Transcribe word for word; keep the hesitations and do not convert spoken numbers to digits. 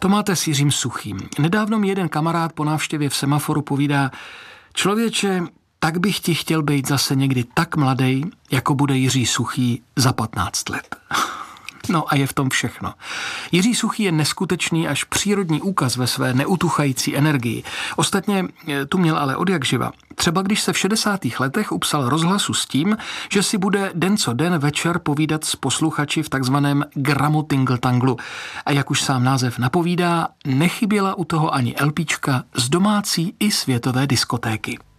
To máte s Jiřím Suchým. Nedávno mi jeden kamarád po návštěvě v Semaforu povídá: člověče, tak bych ti chtěl být zase někdy tak mladej, jako bude Jiří Suchý za patnáct let. No a je v tom všechno. Jiří Suchý je neskutečný až přírodní úkaz ve své neutuchající energii. Ostatně tu měl ale odjakživa. Třeba když se v šedesátých letech upsal rozhlasu s tím, že si bude den co den večer povídat s posluchači v takzvaném gramotingltanglu. A jak už sám název napovídá, nechyběla u toho ani LPčka z domácí i světové diskotéky.